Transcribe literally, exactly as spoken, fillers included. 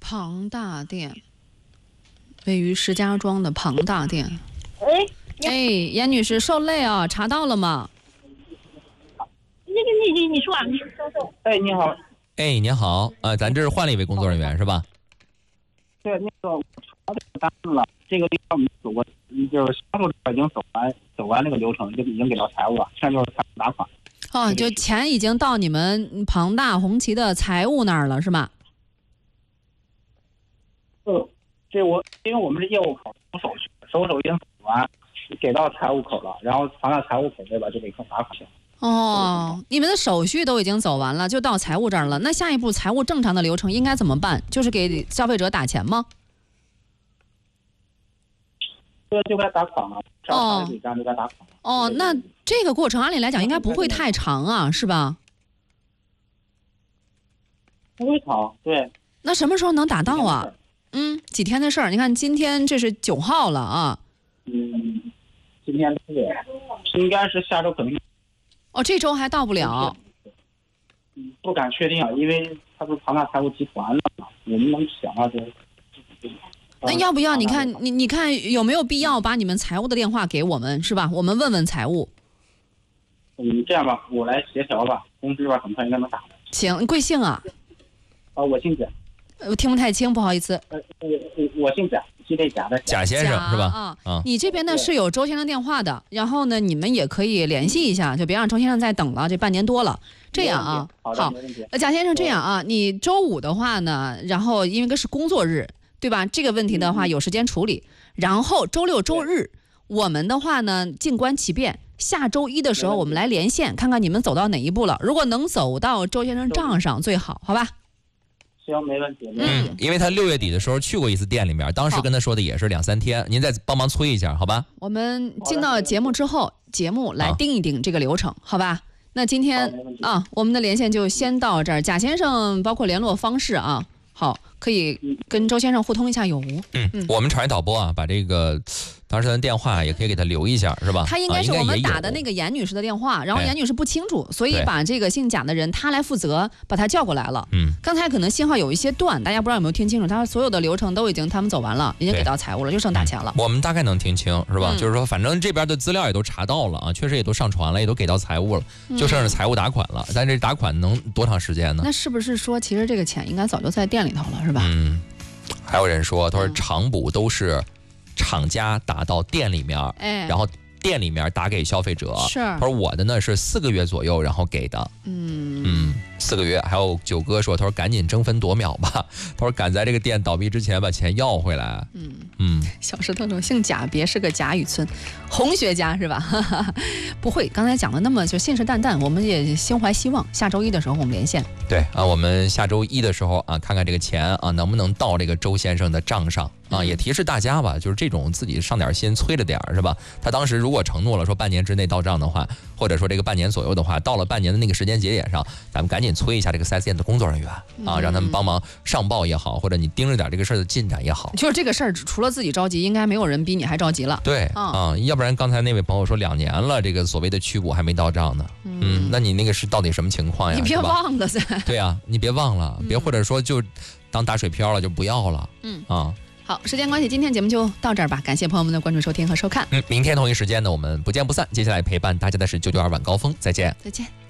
庞大店，位于石家庄的庞大店。 哎， 哎，严女士，受累啊，查到了吗？ 你你你你说啊，你说说。哎，你好。 哎，您好，啊，咱这是换了一位工作人员是吧？ 对，那个我查这个单子了，这个地方没走过，就是项目已经走完，走完那个流程，就已经给到财务了，现在就是财务打款。 哦，就钱已经到你们庞大红旗的财务那儿了，是吧？ 呃，这我因为我们是业务口收手续，收手已经走完，给到财务口了，然后传到财务口这边就给打款。 哦，你们的手续都已经走完了，就到财务这儿了。那下一步财务正常的流程应该怎么办？就是给消费者打钱吗？ 这就该打款了，上这张就该打款了。 哦，那这个过程按理来讲应该不会太长啊，是吧？ 不会长，对。 那什么时候能打到啊？嗯，几天的事儿。你看今天这是九号了啊。 嗯，今天是应该是下周可能。 哦，这周还到不了。 嗯，不敢确定啊，因为他是庞大财务集团的嘛，我们能想到就。 那要不要你看你你看有没有必要把你们财务的电话给我们，是吧？我们问问财务。 嗯，这样吧，我来协调吧，通知吧，很快应该能打的。 行，贵姓啊？ 啊，我姓贾。 我听不太清，不好意思。 呃，我我我姓贾，记这贾的贾先生是吧？ 啊，嗯、你这边呢是有周先生电话的，然后呢，你们也可以联系一下，就别让周先生再等了，这半年多了。这样啊， 好， 呃，贾先生这样啊，你周五的话呢，然后因为这是工作日，对吧？这个问题的话有时间处理，然后周六周日我们的话呢静观其变。下周一的时候我们来连线，看看你们走到哪一步了。如果能走到周先生账上最好，好吧？ 行，没问题，没问题。 嗯，因为他六月底的时候去过一次店里面，当时跟他说的也是两三天，您再帮忙催一下，好吧？ 我们进到节目之后，节目来定一定这个流程，好吧？那今天啊，我们的连线就先到这儿。贾先生，包括联络方式啊，好，可以跟周先生互通一下有无。 嗯，嗯我们场外导播啊，把这个当时他的电话也可以给他留一下，是吧？ 他应该是我们打的那个严女士的电话，然后严女士不清楚，所以把这个姓贾的人他来负责，把他叫过来了。嗯，刚才可能信号有一些断，大家不知道有没有听清楚？他所有的流程都已经他们走完了，已经给到财务了，就剩打钱了。 嗯、我们大概能听清，是吧？嗯、就是说，反正这边的资料也都查到了啊，确实也都上传了，也都给到财务了，就剩下财务打款了。嗯、但这打款能多长时间呢？ 那是不是说，其实这个钱应该早就在店里头了，是吧？ 嗯，还有人说，他说厂补都是厂家打到店里面， 哎， 然后店里面打给消费者。 是， 他说我的呢是四个月左右，然后给的。 嗯嗯，四个月。还有九哥说，他说赶紧争分夺秒吧，他说赶在这个店倒闭之前把钱要回来。 嗯嗯， 小石头说姓贾，别是个贾雨村，红学家是吧？不会，刚才讲的那么就信誓旦旦，我们也心怀希望。下周一的时候我们连线。 对啊，我们下周一的时候啊，看看这个钱啊能不能到这个周先生的账上啊，也提示大家吧，就是这种自己上点心，催着点是吧？他当时如果承诺了说半年之内到账的话，或者说这个半年左右的话，到了半年的那个时间节点上，咱们赶紧催一下这个四 S 店的工作人员啊，让他们帮忙上报也好，或者你盯着点这个事儿的进展也好。 就是这个事儿，除了自己着急，应该没有人比你还着急了。 对啊、嗯，要不然刚才那位朋友说两年了，这个所谓的祛补还没到账呢。嗯，嗯那你那个是到底什么情况呀？ 你别忘了噻。 对啊，你别忘了，别或者说就当打水漂了就不要了。 嗯啊。 好，时间关系，今天节目就到这儿吧。感谢朋友们的关注、收听和收看。 嗯，明天同一时间呢，我们不见不散。接下来陪伴大家的是九九二晚高峰，再见。 再见。